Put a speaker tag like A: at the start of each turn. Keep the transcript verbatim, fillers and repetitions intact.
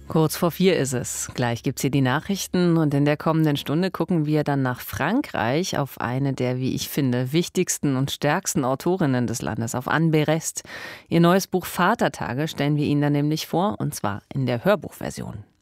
A: Kurz vor vier ist es. Gleich gibt's hier die Nachrichten und in der kommenden Stunde gucken wir dann nach Frankreich auf eine der, wie ich finde, wichtigsten und stärksten Autorinnen des Landes, auf Anne Berest. Ihr neues Buch Vatertage stellen wir Ihnen dann nämlich vor, und zwar in der Hörbuchversion.